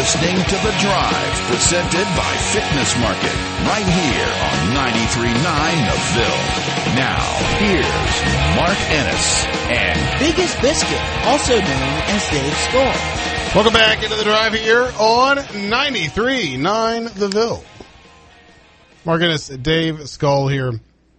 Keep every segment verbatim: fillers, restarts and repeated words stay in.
listening to The Drive, presented by Fitness Market, right here on ninety-three point nine The Ville. Now, here's Mark Ennis and Biggest Biscuit, also known as Dave Skull. Welcome back into The Drive here on ninety-three point nine The Ville. Mark Ennis, Dave Skull here.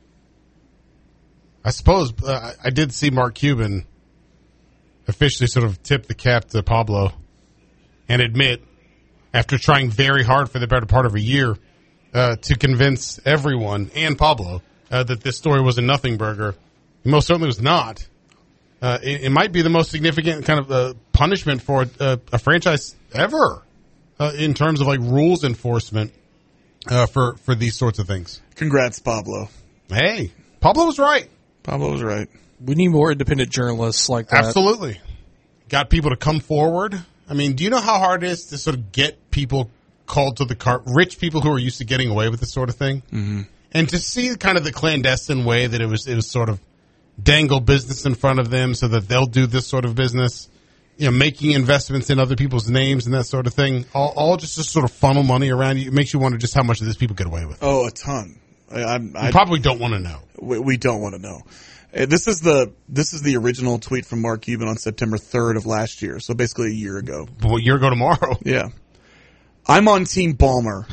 I suppose uh, I did see Mark Cuban officially sort of tip the cap to Pablo and admit, after trying very hard for the better part of a year uh, to convince everyone and Pablo uh, that this story was a nothing burger, it most certainly was not. Uh, it, it might be the most significant kind of uh, punishment for a, a franchise ever uh, in terms of like rules enforcement uh, for, for these sorts of things. Congrats, Pablo. Hey, Pablo was right. Pablo was right. We need more independent journalists like that. Absolutely. Got people to come forward. I mean, do you know how hard it is to sort of get people called to the cart, rich people who are used to getting away with this sort of thing? Mm-hmm. And to see kind of the clandestine way that it was, it was sort of dangle business in front of them so that they'll do this sort of business, you know, making investments in other people's names and that sort of thing, all, all just to sort of funnel money around you. It makes you wonder just how much of this people get away with. Oh, a ton. I, I, I probably don't want to know. We, we don't want to know. Uh, This is the this is the original tweet from Mark Cuban on September third of last year, so basically a year ago. Well, a year ago tomorrow. Yeah. I'm on Team Ballmer.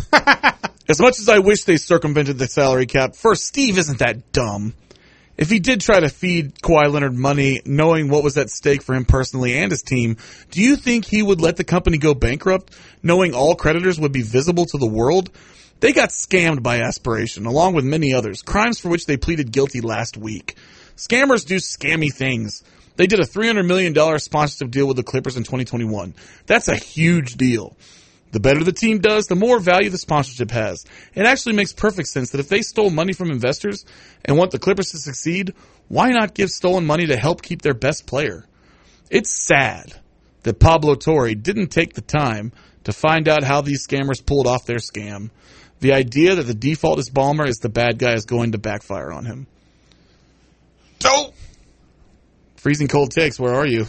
As much as I wish they circumvented the salary cap, first, Steve isn't that dumb. If he did try to feed Kawhi Leonard money, knowing what was at stake for him personally and his team, do you think he would let the company go bankrupt, knowing all creditors would be visible to the world? They got scammed by Aspiration, along with many others, crimes for which they pleaded guilty last week. Scammers do scammy things. They did a three hundred million dollars sponsorship deal with the Clippers in twenty twenty-one. That's a huge deal. The better the team does, the more value the sponsorship has. It actually makes perfect sense that if they stole money from investors and want the Clippers to succeed, why not give stolen money to help keep their best player? It's sad that Pablo Torre didn't take the time to find out how these scammers pulled off their scam. The idea that the default is Ballmer is the bad guy is going to backfire on him. Dope. Freezing cold takes, where are you?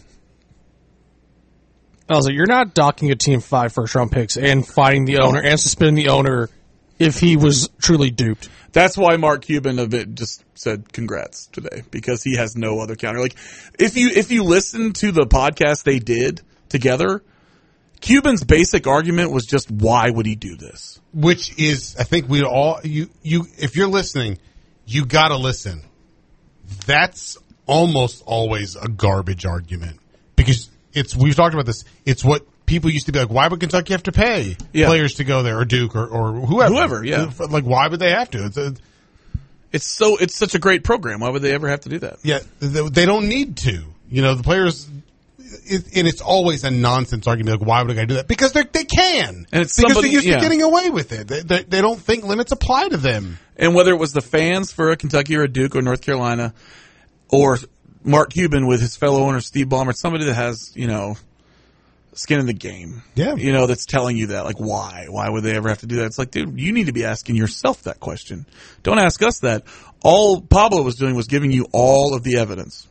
I was like, you're not docking a team five first round picks and fighting the owner and suspending the owner if he was truly duped. That's why Mark Cuban a bit just said congrats today, because he has no other counter. Like, if you if you listen to the podcast they did together, Cuban's basic argument was just, why would he do this? Which is, I think we all, you, you, if you're listening, you gotta listen. That's almost always a garbage argument, because it's, we've talked about this, it's what people used to be like, why would Kentucky have to pay yeah. players to go there, or Duke, or, or whoever? Whoever, yeah. Like, why would they have to? It's a, It's so, it's such a great program. Why would they ever have to do that? Yeah, they, they don't need to. You know, the players, it, and it's always a nonsense argument, like, why would a guy do that? Because they they can. And it's because somebody, they're used yeah. to getting away with it. They, they, they don't think limits apply to them. And whether it was the fans for a Kentucky or a Duke or North Carolina, or Mark Cuban with his fellow owner Steve Ballmer, it's somebody that has, you know, skin in the game. Yeah. You know, that's telling you that. Like, why? Why would they ever have to do that? It's like, dude, you need to be asking yourself that question. Don't ask us that. All Pablo was doing was giving you all of the evidence.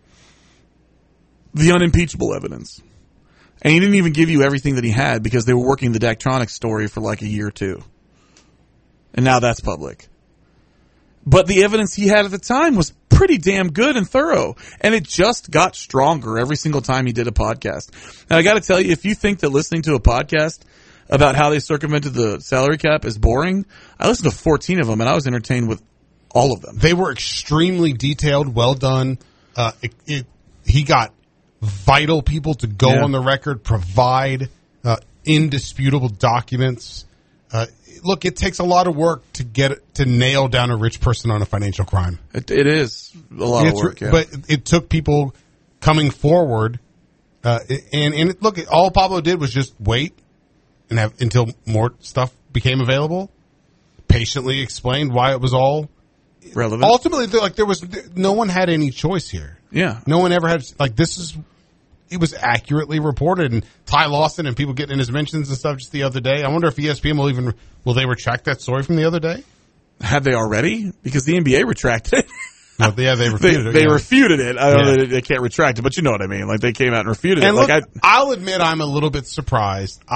The unimpeachable evidence. And he didn't even give you everything that he had because they were working the Daktronics story for like a year or two. And now that's public. But the evidence he had at the time was pretty damn good and thorough. And it just got stronger every single time he did a podcast. And I got to tell you, if you think that listening to a podcast about how they circumvented the salary cap is boring, I listened to fourteen of them and I was entertained with all of them. They were extremely detailed, well done. Uh, it, it, he got vital people to go yeah. on the record, provide uh, indisputable documents. Uh, look, it takes a lot of work to get to nail down a rich person on a financial crime. It, it is a lot it's, of work, yeah. But it took people coming forward. Uh, and, and it, look, all Pablo did was just wait and have until more stuff became available, patiently explained why it was all relevant. Ultimately, like, there was no one had any choice here. Yeah. No one ever had, like, this is, it was accurately reported, and Ty Lawson and people getting in his mentions and stuff just the other day. I wonder if E S P N will even, will they retract that story from the other day? Have they already? Because the N B A retracted it. No, yeah, they refuted they, it. They yeah. refuted it. I don't Yeah. know that they can't retract it, but you know what I mean. Like, they came out and refuted And it. look, like I, I'll admit I'm a little bit surprised.